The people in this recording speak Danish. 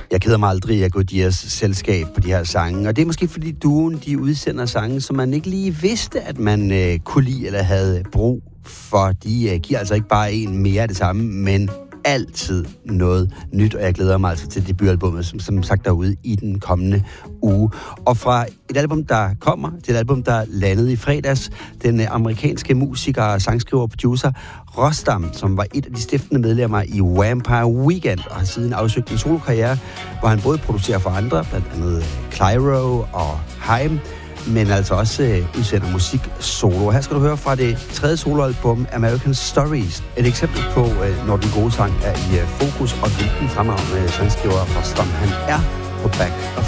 Jeg keder mig aldrig af Godias selskab på de her sange, og det er måske fordi duoen, de udsender sange, som man ikke lige vidste, at man kunne lide eller havde brug for. De giver altså ikke bare en mere af det samme, men altid noget nyt, og jeg glæder mig altså til debutalbummet, som sagt derude i den kommende uge. Og fra et album, der kommer, til et album, der landede i fredags, den amerikanske musiker, sangskriver og producer Rostam, som var et af de stiftende medlemmer i Vampire Weekend, og har siden afsøgt en solokarriere, hvor han både producerer for andre, blandt andet Clyro og Haim, men altså også udsender musik solo. Her skal du høre fra det tredje soloalbum, American Stories. Et eksempel på, når den gode sang er i fokus, og hvilken fremragende sangskriver Rostam han er på Back of